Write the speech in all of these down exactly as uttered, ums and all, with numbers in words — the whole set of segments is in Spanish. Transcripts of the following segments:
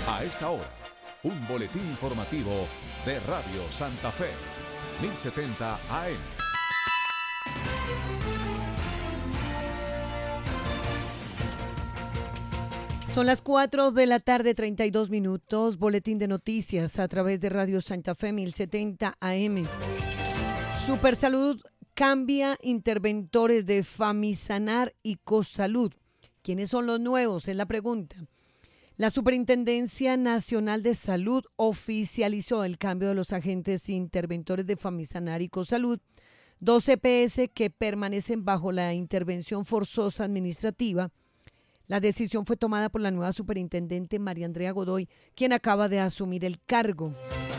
A esta hora, un boletín informativo de Radio Santa Fe, mil setenta A M. Son las cuatro de la tarde, treinta y dos minutos. Boletín de noticias a través de Radio Santa Fe, mil setenta A M. Supersalud cambia interventores de Famisanar y Cosalud. ¿Quiénes son los nuevos? Es la pregunta. La Superintendencia Nacional de Salud oficializó el cambio de los agentes interventores de Famisanar y Cosalud, dos E P S que permanecen bajo la intervención forzosa administrativa. La decisión fue tomada por la nueva superintendente María Andrea Godoy, quien acaba de asumir el cargo.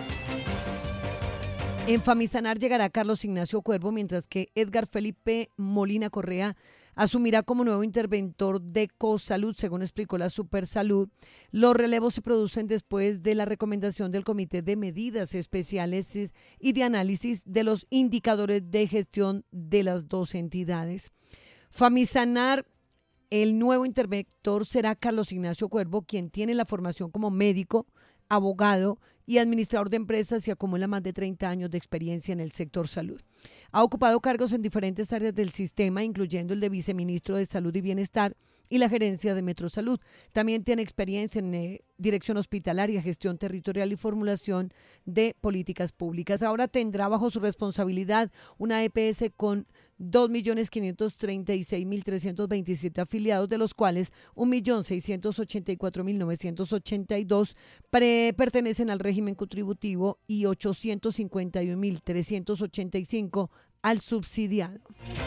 En Famisanar llegará Carlos Ignacio Cuervo, mientras que Edgar Felipe Molina Correa asumirá como nuevo interventor de Cosalud, según explicó la Supersalud. Los relevos se producen después de la recomendación del Comité de Medidas Especiales y de Análisis de los Indicadores de Gestión de las dos entidades. Famisanar, el nuevo interventor será Carlos Ignacio Cuervo, quien tiene la formación como médico, abogado y administrador de empresas y acumula más de treinta años de experiencia en el sector salud. Ha ocupado cargos en diferentes áreas del sistema, incluyendo el de viceministro de Salud y Bienestar y la gerencia de Metrosalud. También tiene experiencia en eh, dirección hospitalaria, gestión territorial y formulación de políticas públicas. Ahora tendrá bajo su responsabilidad una E P S con dos millones quinientos treinta y seis mil trescientos veintisiete afiliados, de los cuales un millón seiscientos ochenta y cuatro mil novecientos ochenta y dos pre- pertenecen al régimen contributivo y ochocientos cincuenta y un mil trescientos ochenta y cinco al subsidiado.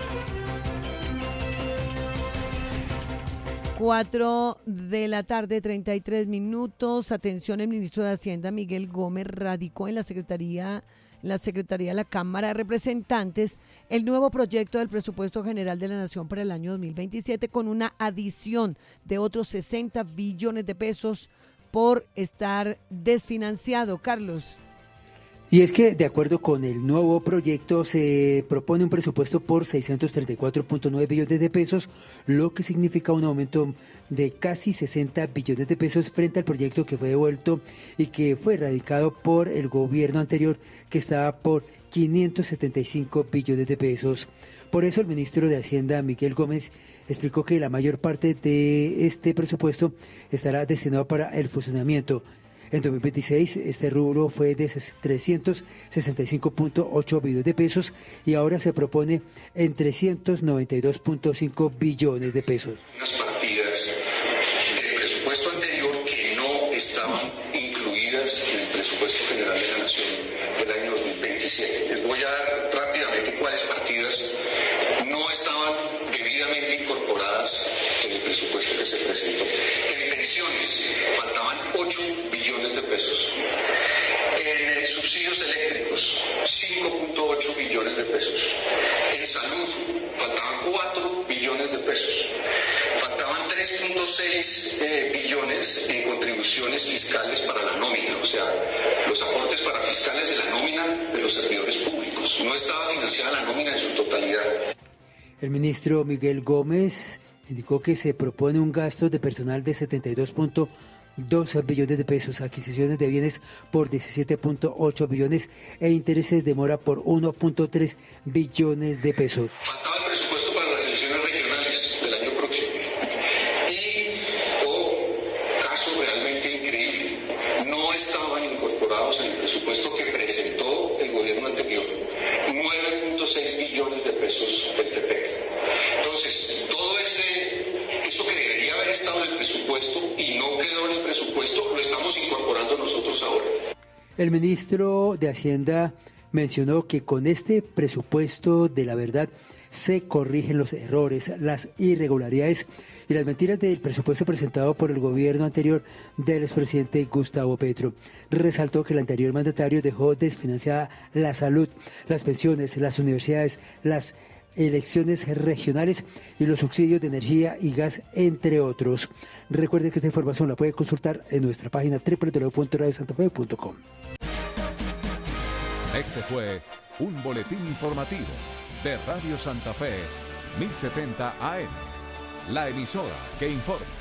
Cuatro de la tarde, treinta y tres minutos. Atención, el ministro de Hacienda, Miguel Gómez, radicó en la Secretaría, en la Secretaría de la Cámara de Representantes el nuevo proyecto del Presupuesto General de la Nación para el año dos mil veintisiete, con una adición de otros sesenta billones de pesos por estar desfinanciado. Carlos. Y es que, de acuerdo con el nuevo proyecto, se propone un presupuesto por seiscientos treinta y cuatro punto nueve billones de pesos, lo que significa un aumento de casi sesenta billones de pesos frente al proyecto que fue devuelto y que fue radicado por el gobierno anterior, que estaba por quinientos setenta y cinco billones de pesos. Por eso el ministro de Hacienda, Miguel Gómez, explicó que la mayor parte de este presupuesto estará destinado para el funcionamiento. En dos mil veintiséis este rubro fue de trescientos sesenta y cinco punto ocho billones de pesos y ahora se propone en trescientos noventa y dos punto cinco billones de pesos. Unas partidas del presupuesto anterior que no estaban incluidas en el presupuesto general de la Nación del año dos mil veintisiete. Les voy a dar rápidamente cuáles partidas no estaban debidamente incorporadas en el presupuesto que se presentó. En pensiones faltaban ocho billones de pesos. En eh, subsidios eléctricos, cinco punto ocho billones de pesos. En salud faltaban cuatro billones de pesos. Faltaban tres punto seis eh, billones en contribuciones fiscales para la nómina, o sea, los aportes para fiscales de la nómina de los servidores públicos. No estaba financiada la nómina en su totalidad. El ministro Miguel Gómez indicó que se propone un gasto de personal de setenta y dos punto dos billones de pesos, adquisiciones de bienes por diecisiete punto ocho billones e intereses de mora por uno punto tres billones de pesos. Faltaba el presupuesto para las elecciones regionales del año próximo. Y, oh, caso realmente increíble, no estaban incorporados en el presupuesto que presentó el gobierno anterior, nueve punto seis billones de pesos del F P E C. Entonces, todo ese, eso que debería haber estado en el presupuesto y no quedó en el presupuesto, lo estamos incorporando nosotros ahora. El ministro de Hacienda mencionó que con este presupuesto de la verdad se corrigen los errores, las irregularidades y las mentiras del presupuesto presentado por el gobierno anterior del expresidente Gustavo Petro. Resaltó que el anterior mandatario dejó desfinanciada la salud, las pensiones, las universidades, las elecciones regionales y los subsidios de energía y gas, entre otros. Recuerden que esta información la puede consultar en nuestra página doble u doble u doble u punto radio santa fe punto com. Este fue un boletín informativo de Radio Santa Fe, mil setenta A M, la emisora que informa.